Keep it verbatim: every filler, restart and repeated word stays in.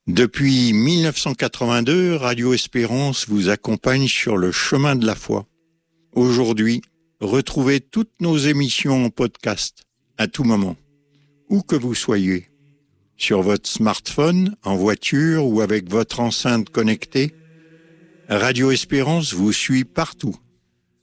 Depuis mille neuf cent quatre-vingt-deux, Radio Espérance vous accompagne sur le chemin de la foi. Aujourd'hui, retrouvez toutes nos émissions en podcast, à tout moment, où que vous soyez. Sur votre smartphone, en voiture ou avec votre enceinte connectée, Radio Espérance vous suit partout.